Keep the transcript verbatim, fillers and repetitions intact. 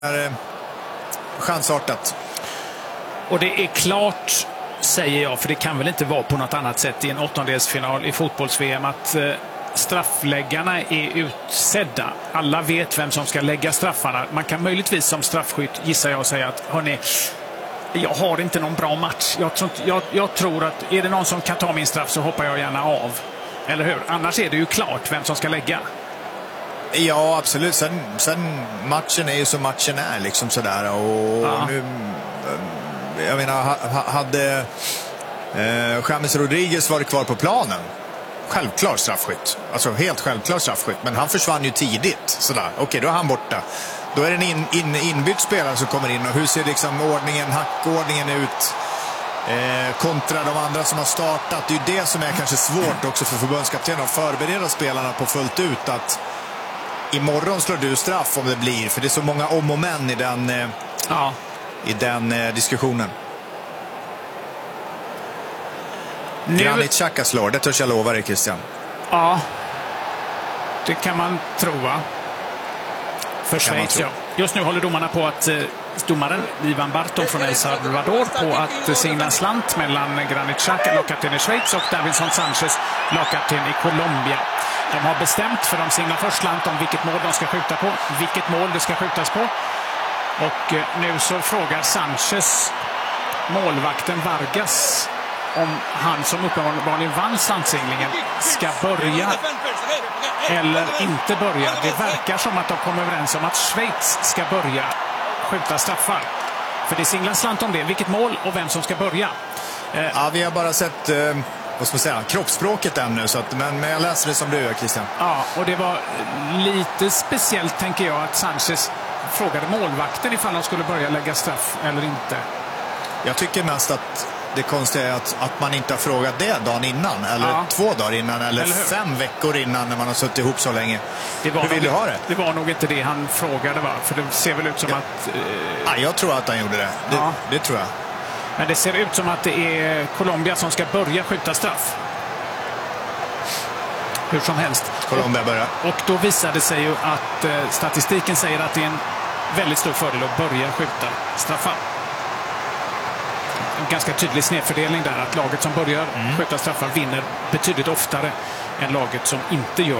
är chansartat. Och det är klart, säger jag, för det kan väl inte vara på något annat sätt i en åttondelsfinal i fotbolls-V M att eh, straffläggarna är utsedda. Alla vet vem som ska lägga straffarna. Man kan möjligtvis som straffskytt gissa jag och säga att hörni, jag har inte någon bra match. Jag tror, jag, jag tror att är det någon som kan ta min straff så hoppar jag gärna av. Eller hur? Annars är det ju klart vem som ska lägga. Ja, absolut. Sen, sen matchen är ju som matchen är liksom sådär. Och ja. nu, jag menar, hade eh, James Rodriguez varit kvar på planen, självklar straffskytt. Alltså helt självklar straffskytt. Men han försvann ju tidigt. Sådär. Okej, då är han borta. Då är det en in, in, inbytt spelare som kommer in. Och hur ser liksom ordningen, hackordningen ut eh, kontra de andra som har startat? Det är ju det som är kanske svårt också för förbundskaptenen att förbereda spelarna på fullt ut. Att imorgon slår du straff om det blir. För det är så många om och men i den, eh, ja. i den eh, diskussionen. Nu... Granit Xhaka slår, det törs jag lova dig, Christian. Ja, det kan man tro, va? För Schweiz, ja. Just nu håller domarna på att eh, domaren Ivan Barton från El Salvador på att signa slant mellan Granit Xhaka, lagkapten i Schweiz, och Davinson Sanchez, lagkapten i Colombia. De har bestämt, för de signar först slant om vilket mål de ska skjuta på, vilket mål det ska skjutas på. Och eh, nu så frågar Sanchez målvakten Vargas om han som uppenbarligen vann slantsinglingen ska börja eller inte börja. Det verkar som att de kommer överens om att Schweiz ska börja skjuta straffar. För det singlar slant om det, vilket mål och vem som ska börja. Eh. Ja, vi har bara sett eh, vad ska man säga, kroppsspråket ännu, så att, men, men jag läser det som du, Christian. Ja, och det var lite speciellt, tänker jag, att Sanchez frågade målvakten ifall de skulle börja lägga straff eller inte. Jag tycker mest att det konstiga är att, att man inte har frågat det dagen innan, eller ja. två dagar innan, eller, eller fem veckor innan, när man har suttit ihop så länge. Det var Hur vill nog, du ha det? Det var nog inte det han frågade, va? För det ser väl ut som ja. att... Eh... Ja, jag tror att han gjorde det. Det, ja. det tror jag. Men det ser ut som att det är Colombia som ska börja skjuta straff. Hur som helst. Colombia börjar. Och, och då visade det sig ju att eh, statistiken säger att det är en väldigt stor fördel att börja skjuta straffar. En ganska tydlig snedfördelning där, att laget som börjar mm. skjuta straffar vinner betydligt oftare än laget som inte gör